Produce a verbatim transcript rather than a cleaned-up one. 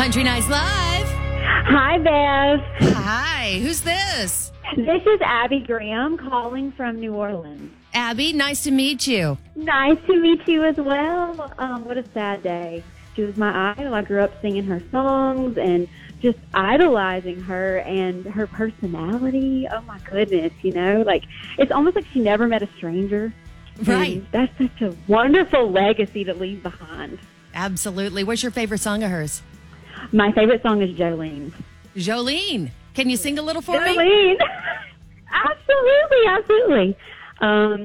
Country Nights Live. Hi, Bev. Hi, who's this? This is Abby Graham calling from New Orleans. Abby, nice to meet you. Nice to meet you as well. Um, what a sad day. She was my idol. I grew up singing her songs and just idolizing her and her personality. Oh, my goodness, you know? Like, it's almost like she never met a stranger. Right. And that's such a wonderful legacy to leave behind. Absolutely. What's your favorite song of hers? My favorite song is Jolene. Jolene. Can you sing a little for me? Jolene. Absolutely, absolutely. Um,